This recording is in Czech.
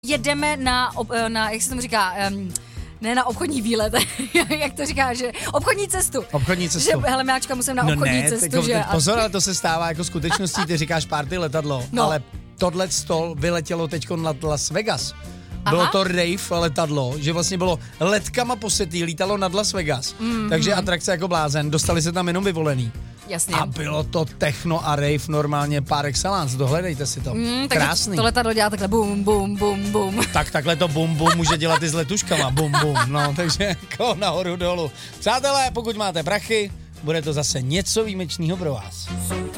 Jedeme na jak se tomu říká, ne na obchodní výlet, jak to říká, že obchodní cestu. Obchodní cestu. Že hele, Máčka, musím na obchodní cestu, že? Pozor, ale to se stává jako skutečností, ty říkáš party letadlo, ale tohle stol vyletělo teďko nad Las Vegas. Bylo to rave letadlo, že vlastně bylo letkama posetý, lítalo nad Las Vegas. Takže atrakce jako blázen, dostali se tam jenom vyvolený. Jasně. A bylo to techno a rave normálně par excellence, dohledejte si to. Krásný. To letadlo dělá takhle bum, bum, bum, bum. Tak takhle to bum, bum může dělat i s letuškama, bum, bum, no, takže jako nahoru dolů. Přátelé, pokud máte prachy, bude to zase něco výjimečného pro vás.